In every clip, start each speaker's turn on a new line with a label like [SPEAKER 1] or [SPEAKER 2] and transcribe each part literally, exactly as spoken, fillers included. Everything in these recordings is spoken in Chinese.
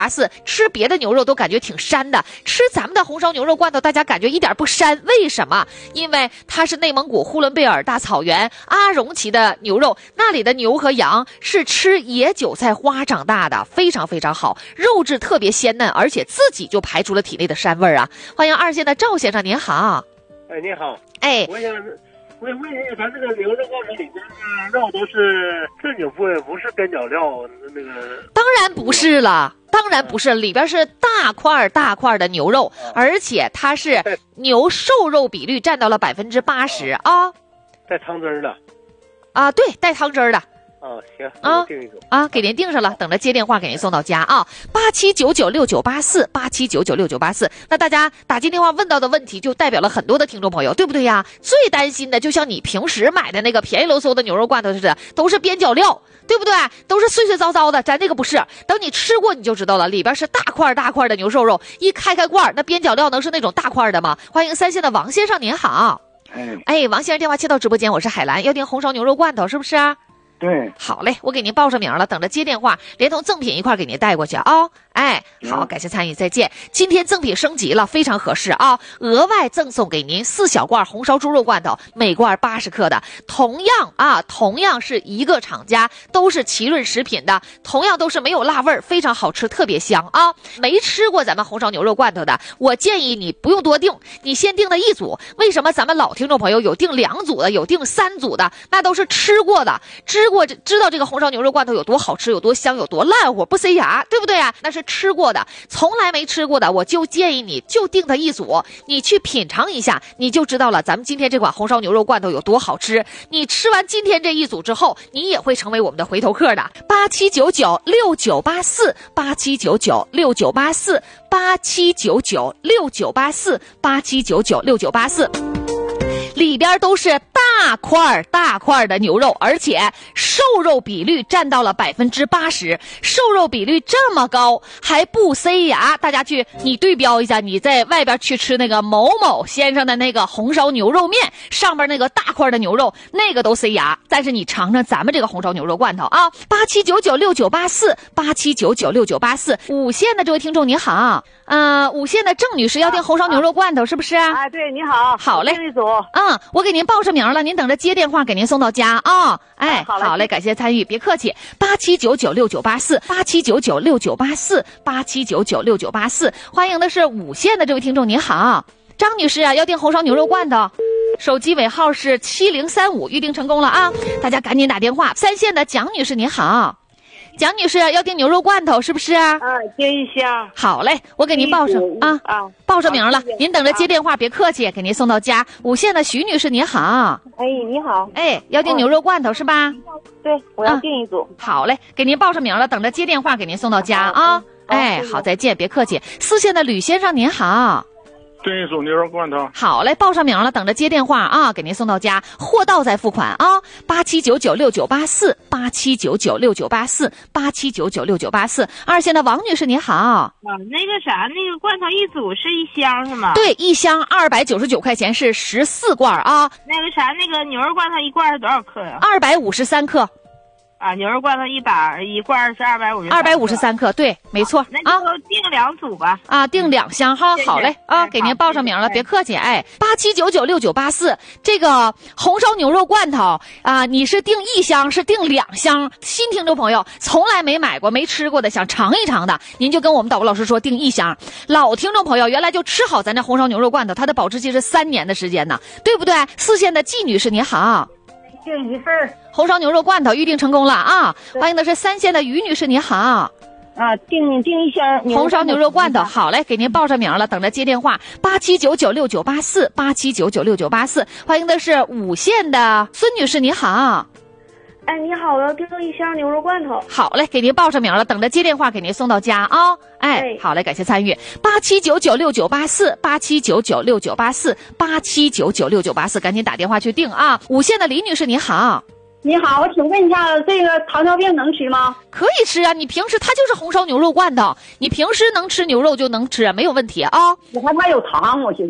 [SPEAKER 1] 四，吃别的牛肉都感觉挺膻的，吃咱们的红烧牛肉罐头大家感觉一点不膻，为什么？因为它是内蒙古呼伦贝尔大草原阿荣旗的牛肉，那里的牛和羊是吃野韭菜花长大的，非常非常好，肉质特别鲜嫩，而且自己就排出了体内的膻味儿啊。欢迎二线的赵先生，您好。
[SPEAKER 2] 哎，你好。
[SPEAKER 1] 哎，
[SPEAKER 2] 我想我问一下，咱这个牛肉罐头里边的肉都是正经部位，不是边角料那个？
[SPEAKER 1] 当然不是了，当然不是，里边是大块大块的牛肉，而且它是牛瘦肉比率占到了百分之八十啊。
[SPEAKER 2] 带汤汁儿的。
[SPEAKER 1] 啊，对，带汤汁儿的。
[SPEAKER 2] 啊，行
[SPEAKER 1] 啊
[SPEAKER 2] 定一组
[SPEAKER 1] 啊，给您定上了，等着接电话给您送到家啊。八七九九六九八四，八七九九六九八四。那大家打进电话问到的问题，就代表了很多的听众朋友，对不对呀？最担心的就像你平时买的那个便宜喽嗖的牛肉罐头似的，都是边角料，对不对？都是碎碎糟糟的，咱这个不是。等你吃过你就知道了，里边是大块大块的牛瘦肉，一开开罐，那边角料能是那种大块的吗？欢迎三线的王先生，您好。
[SPEAKER 3] 哎
[SPEAKER 1] 哎，王先生电话接到直播间，我是海兰，要订红烧牛肉罐头是不是啊？
[SPEAKER 3] 对，
[SPEAKER 1] 好嘞，我给您报上名了，等着接电话，连同赠品一块给您带过去啊、哦。哎，好，感谢参与，再见。今天赠品升级了，非常合适啊！额外赠送给您四小罐红烧猪肉罐头，每罐八十克的，同样啊，同样是一个厂家，都是奇润食品的，同样都是没有辣味儿，非常好吃，特别香啊！没吃过咱们红烧牛肉罐头的，我建议你不用多订，你先订的一组。为什么咱们老听众朋友有订两组的，有订三组的？那都是吃过的，知过知道这个红烧牛肉罐头有多好吃，有多香，有多烂乎，不塞牙，对不对啊？那是吃过的，从来没吃过的，我就建议你就订它一组，你去品尝一下，你就知道了咱们今天这款红烧牛肉罐头有多好吃。你吃完今天这一组之后，你也会成为我们的回头客的。八七九九六九八四，八七九九六九八四，八七九九六九八四，八七九九六九八四。里边都是大块大块的牛肉，而且瘦肉比率占到了百分之八十，瘦肉比率这么高还不塞牙。大家去你对标一下，你在外边去吃那个某某先生的那个红烧牛肉面，上面那个大块的牛肉那个都塞牙，但是你尝尝咱们这个红烧牛肉罐头啊。八七九九六九八四，八七九九六九八四。五线的这位听众您好，呃，五线的郑女士要订红烧牛肉罐头是不是啊？
[SPEAKER 4] 哎，对，你好。
[SPEAKER 1] 好嘞，
[SPEAKER 4] 这组
[SPEAKER 1] 嗯，我给您报上名了，您等着接电话给您送到家啊、哦。哎，
[SPEAKER 4] 好嘞，
[SPEAKER 1] 好嘞，感谢参与，别客气。八七九九六九八四，八七九九六九八四，八七九九六九八四。欢迎的是五线的这位听众，您好，张女士啊，要订红烧牛肉罐头，手机尾号是七零三五，预定成功了啊！大家赶紧打电话。三线的蒋女士，您好。蒋女士要订牛肉罐头是不是啊？
[SPEAKER 4] 啊，订一箱。
[SPEAKER 1] 好嘞，我给您报上啊啊，报上名了，您等着接电话，别客气，给您送到家。五线的徐女士您好。
[SPEAKER 4] 哎，你好。
[SPEAKER 1] 哎，要订牛肉罐头是吧？
[SPEAKER 4] 对，我要订一组、
[SPEAKER 1] 嗯。好嘞，给您报上名了，等着接电话给您送到家啊。哎，好，再见，别客气。四线的吕先生您好。
[SPEAKER 3] 订一组牛肉罐头。
[SPEAKER 1] 好嘞，报上名了，等着接电话啊，给您送到家，货到再付款啊。八七九九六九八四，八七九九六九八四，八七九九六九八四。二线的王女士您好。
[SPEAKER 4] 啊，那个啥，那个罐头一组是一箱是吗？
[SPEAKER 1] 对，一箱二百九十九块钱是十四罐啊。
[SPEAKER 4] 那个啥，那个牛肉罐头一罐是多少克呀？
[SPEAKER 1] 二百五十三克。
[SPEAKER 4] 啊，牛肉罐头一把一罐是二百五十，
[SPEAKER 1] 二百五十三克，对，没错。
[SPEAKER 4] 那就订两组吧。
[SPEAKER 1] 啊，订两箱哈，好嘞啊，给您报上名了，别客气。哎，八七九九六九八四，这个红烧牛肉罐头啊，你是订一箱是订两箱？新听众朋友从来没买过没吃过的，想尝一尝的，您就跟我们导播老师说订一箱。老听众朋友原来就吃好咱这红烧牛肉罐头，它的保质期是三年的时间呢，对不对？四线的季女士您好。
[SPEAKER 4] 订一份
[SPEAKER 1] 红烧牛肉罐头预定成功了啊！欢迎的是三线的于女士，您好。
[SPEAKER 4] 啊，订订一箱
[SPEAKER 1] 红烧牛肉罐头，好嘞，给您报上名了，等着接电话。八七九九六九八四，八七九九六九八四。欢迎的是五线的孙女士，您好。
[SPEAKER 5] 哎，你好，我要订一箱牛肉罐头。
[SPEAKER 1] 好嘞，给您报上名了，等着接电话给您送到家啊、哦！哎，好嘞，感谢参与。八七九九六九八四，八七九九六九八四，八七九九六九八四，赶紧打电话去订啊！五线的李女士，你好。
[SPEAKER 5] 你好，我请问一下，这个糖尿病能吃吗？
[SPEAKER 1] 可以吃啊，你平时它就是红烧牛肉罐头，你平时能吃牛肉就能吃，没有问题啊。
[SPEAKER 5] 我害怕有糖，我寻思。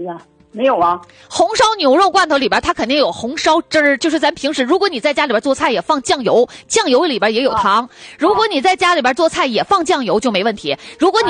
[SPEAKER 5] 没有啊。
[SPEAKER 1] 红烧牛肉罐头里边它肯定有红烧汁儿，就是咱平时如果你在家里边做菜也放酱油，酱油里边也有糖。如果你在家里边做菜也放酱油就没问题。如果你